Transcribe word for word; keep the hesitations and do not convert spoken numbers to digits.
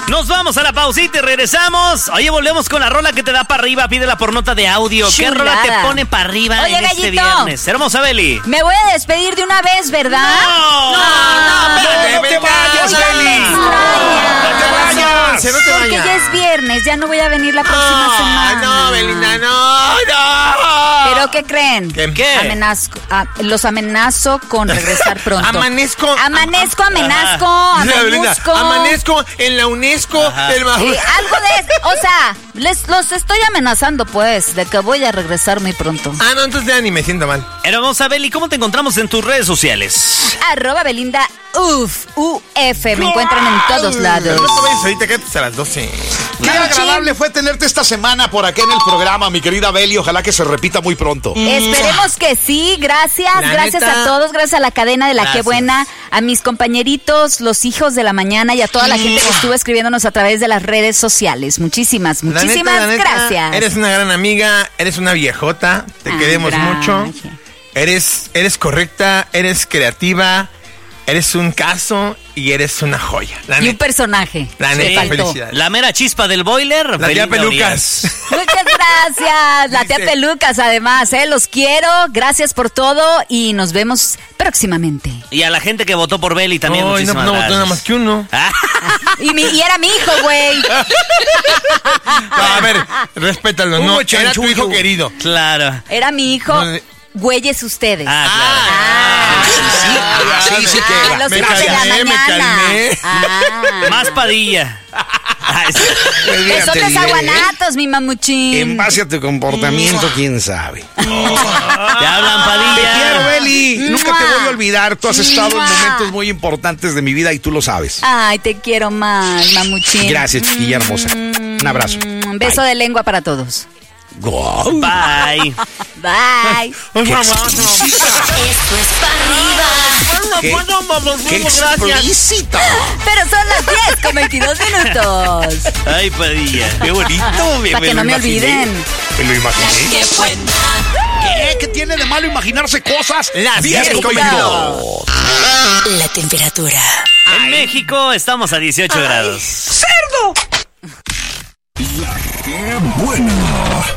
Nos vamos a la pausita y regresamos. Oye, volvemos con la rola que te da para arriba. Pídela por nota de audio. Chulada. ¿Qué rola te pone para arriba Oye, en Gallito, este viernes? Hermosa Beli. Me voy a despedir de una vez, ¿verdad? No, no, no, espérate, no te vayas, Oigan, me Beli. extraña. No te vayas. No te Porque vayas. ya es viernes, ya no voy a venir la próxima Ah, semana. no, Belinda, no, no. ¿Pero qué creen? ¿Qué? ¿Qué? Amenazco, a- los amenazo con regresar pronto. Amanezco. Amanezco, amenazco, Dice la Belinda, amanezco. amanezco en la UNESCO. Ajá. El bajo- Eh, algo de... O sea, les, los estoy amenazando, pues, de que voy a regresar muy pronto. Ah, no, entonces ya ni me siento mal. Hermosa Beli, ¿cómo te encontramos en tus redes sociales? Arroba Belinda Uf, U F. Me encuentran en todos lados. No te vayas ahorita, quédate a las doce. Qué agradable fue tenerte esta semana por acá en el programa, mi querida Beli. Ojalá que se repita muy pronto. Esperemos que sí, gracias, La gracias neta. a todos, gracias a la cadena de La Gracias. Qué Buena, a mis compañeritos, los hijos de la mañana y a toda la gente que estuvo escribiéndonos a través de las redes sociales. Muchísimas, La muchísimas neta, la neta, gracias. Eres una gran amiga, eres una viejota, te Ah, queremos mucho. gracias. Eres, eres correcta, eres creativa, eres un caso y eres una joya. La Y un neta, personaje. la Me neta, faltó. felicidades. La mera chispa del boiler. La tía Belinda Pelucas. Muchas gracias, la tía Dice- Pelucas, además, ¿eh? Los quiero, gracias por todo y nos vemos próximamente. Urias. Y a la gente que votó por Beli también. Ay, no, muchísimas no votó gracias. nada más que uno. Ah, Y, mi- y era mi hijo, güey. No, a ver, respétalo, no, Hugo era tu chanchullo. hijo querido. claro. Era mi hijo. No, de- Güeyes ustedes. Ah, Ah. Sí, sí, sí, que Ah, va. los Me hijos de la calmé, me mañana. calmé. Ah. claro. Más Padilla. Ay, sí. Pues mira, Esos te tres diré, aguanatos, mi mamuchín. En base a tu comportamiento, quién sabe. Te hablan Te Padilla. quiero, Beli. Nunca te voy a olvidar. Tú has estado en Mua. momentos muy importantes de mi vida y tú lo sabes. Ay, te quiero más, mamuchín. Gracias, chiquilla hermosa. Un abrazo. Un beso de lengua para todos. Guau. Bye. Bye. Oye, vamos. Esto es para arriba. Qué, qué explícita. Pero son las diez con veintidós minutos. Ay, Padilla. Qué bonito. me- Para que no me imaginé. olviden. Me lo imaginé. Qué buena. ¿Qué? ¿Qué tiene de malo imaginarse cosas? Las diez diez con con veintidós. La temperatura. En México estamos a dieciocho grados. ¡Cerdo! ¡Qué buena!